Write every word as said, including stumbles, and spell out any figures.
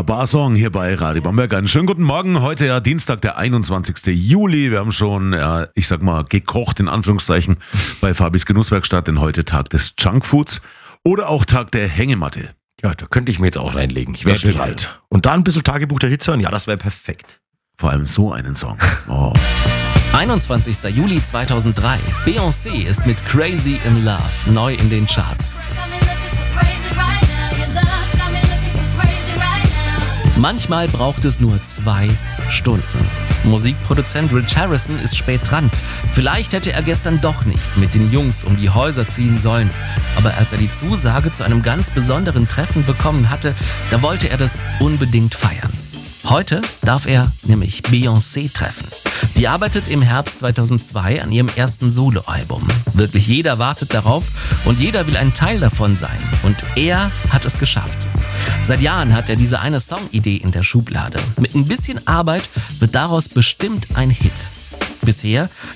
Barsong hier bei Radio Bamberg. Einen schönen guten Morgen. Heute ja Dienstag, der einundzwanzigsten Juli. Wir haben schon, ja, ich sag mal, gekocht in Anführungszeichen bei Fabis Genusswerkstatt, denn heute Tag des Junkfoods oder auch Tag der Hängematte. Ja, da könnte ich mir jetzt auch reinlegen. Ich wäre Das stimmt. bereit. Und da ein bisschen Tagebuch der Hits hören, ja, das wäre perfekt. Vor allem so einen Song. Oh. einundzwanzigsten Juli zweitausenddrei. Beyoncé ist mit Crazy in Love neu in den Charts. Manchmal braucht es nur zwei Stunden. Musikproduzent Rich Harrison ist spät dran. Vielleicht hätte er gestern doch nicht mit den Jungs um die Häuser ziehen sollen. Aber als er die Zusage zu einem ganz besonderen Treffen bekommen hatte, da wollte er das unbedingt feiern. Heute darf er nämlich Beyoncé treffen. Die arbeitet im Herbst zweitausendzwei an ihrem ersten Soloalbum. Wirklich jeder wartet darauf und jeder will ein Teil davon sein. Und er hat es geschafft. Seit Jahren hat er diese eine Songidee in der Schublade. Mit ein bisschen Arbeit wird daraus bestimmt ein Hit. Bisher